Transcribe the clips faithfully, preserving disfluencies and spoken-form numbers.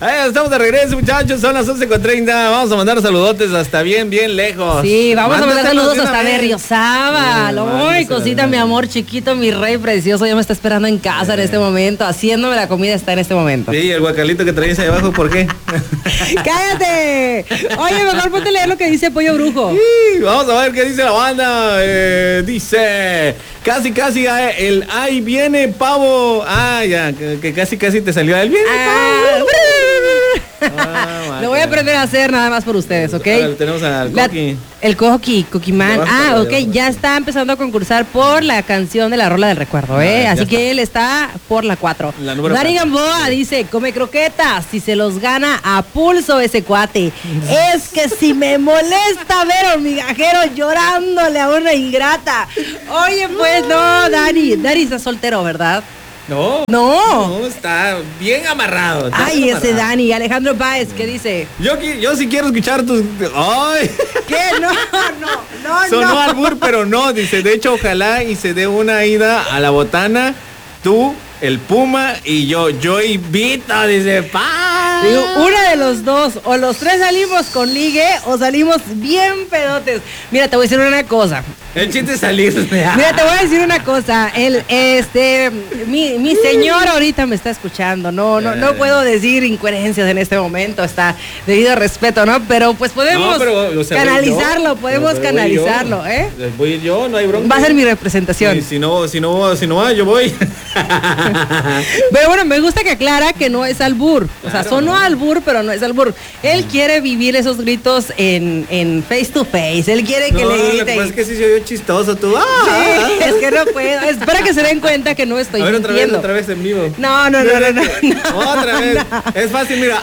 Ahí estamos de regreso, muchachos. Son las once con treinta. Vamos a mandar saludotes hasta bien, bien lejos. Sí, vamos a mandar saludos hasta vez. Berriozábal. Ay, cosita, mi amor chiquito, mi rey precioso. Ya me está esperando en casa en este momento. Haciéndome la comida está en este momento. Sí, el guacalito que traes ahí abajo, ¿por qué? ¡Cállate! Oye, mejor ponte a leer lo que dice Pollo Brujo. Sí, vamos a ver qué dice la banda. Eh, dice, casi, casi, ah, el ahí viene pavo. Ah, ya, que, que casi, casi te salió el viene Ah, pavo. Ah, lo voy a aprender a hacer nada más por ustedes, ¿ok? Ahora tenemos al La- Coqui. el Coqui, Coquiman. Debajo, Ah, ok, debajo. ya está empezando a concursar por la canción de la rola del recuerdo, ¿eh? Ah, ya Así está. que él está por la cuatro. La número Dani cuatro. Gamboa dice, come croquetas, si se los gana a pulso ese cuate. Es que si me molesta ver a un migajero llorándole a una ingrata. Oye, pues no, Dani, Dani está soltero, ¿verdad? No. No. No, está bien amarrado. está Ay, bien ese amarrado. Dani. Alejandro Páez, ¿qué dice? Yo, qui- yo sí quiero escuchar tus... ¡Ay! ¿Qué? No, no, no, Sonó no. albur, pero no. Dice, de hecho, ojalá y se dé una ida a la botana. Tú, el Puma y yo. Yo y Vita, dice, pa. Digo, una de los dos, o los tres salimos con ligue o salimos bien pedotes. Mira, te voy a decir una cosa. El chiste es salir. Mira, te voy a decir una cosa. El, este, mi, mi señor ahorita me está escuchando. No, no, no puedo decir incoherencias en este momento. Está debido a respeto, ¿no? Pero pues podemos No, pero, o sea, voy canalizarlo, yo. podemos Pero voy canalizarlo, yo. ¿eh? Voy a ir yo, no hay bronca. Va a ser mi representación. Y si no, si no, si no va, yo voy. Pero bueno, me gusta que aclara que no es albur. O sea, Claro, sonó no. albur, pero no es albur. Él quiere vivir esos gritos en, en face to face. Él quiere que No, le lo que griten. pasa es que sí se oyó chistoso tú. ¡Ah! Sí, es que no puedo. Es para que se den cuenta que no estoy A ver, otra vez, mintiendo. otra vez en vivo. No, no, no, no, no, no. Otra vez. No, Es fácil, mira.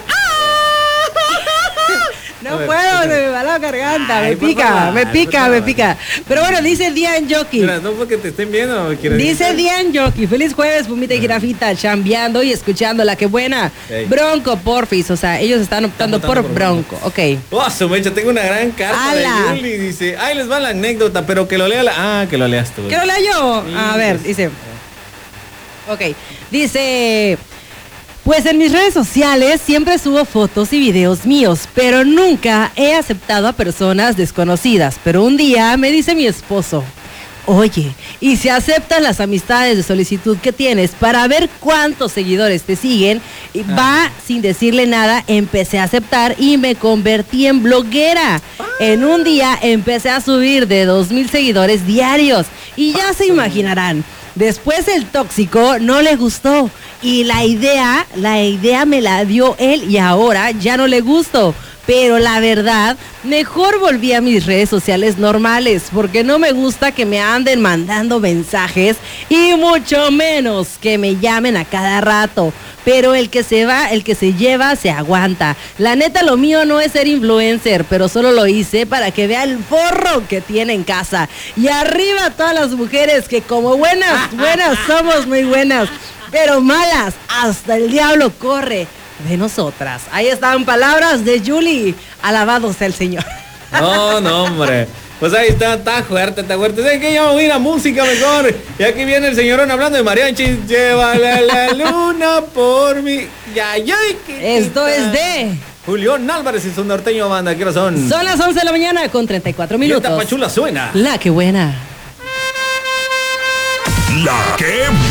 no A ver, puedo, otra se vez. me va la garganta. Ay, Me por pica, favor, me por pica, favor. me pica. Pero bueno, dice Dian Jockey. Mira, no porque te estén viendo. ¿Quieres Dice decir? Dian Jockey, feliz jueves, Pumita y Jirafita, chambeando y escuchando la que buena. Ey. Bronco, porfis, o sea, ellos están optando Están votando por, por Bronco, ok. Oh, su mecha, tengo una gran carta ¡Hala! de Yuli. Dice, ahí les va la anécdota, pero que lo lea la... Ah, que lo leas tú. ¿Qué lo leo yo? Sí, A ver, pues. dice. Ok, dice. Pues en mis redes sociales siempre subo fotos y videos míos, pero nunca he aceptado a personas desconocidas. Pero un día me dice mi esposo, oye, ¿y si aceptas las amistades de solicitud que tienes para ver cuántos seguidores te siguen? Y va sin decirle nada, empecé a aceptar y me convertí en bloguera. En un día empecé a subir de dos mil seguidores diarios y ya se imaginarán. Después el tóxico no le gustó y la idea, la idea me la dio él y ahora ya no le gustó. Pero la verdad, mejor volví a mis redes sociales normales porque no me gusta que me anden mandando mensajes y mucho menos que me llamen a cada rato. Pero el que se va, el que se lleva, se aguanta. La neta, lo mío no es ser influencer, pero solo lo hice para que vea el forro que tiene en casa. Y arriba todas las mujeres que como buenas, buenas, somos muy buenas, pero malas, hasta el diablo corre de nosotras. Ahí están palabras de Yuli. Alabado sea el Señor. No, no, hombre. Pues ahí está, está fuerte, está fuerte. ¿Saben qué? Ya vamos a ir a música mejor. Y aquí viene el señorón hablando de mariachis. Llévala la luna por mi... Ya, ya. Esto es de... Julián Álvarez y su norteño banda. ¿Qué hora son? Son las once de la mañana con treinta y cuatro Y minutos. esta pachula suena. La que buena. La que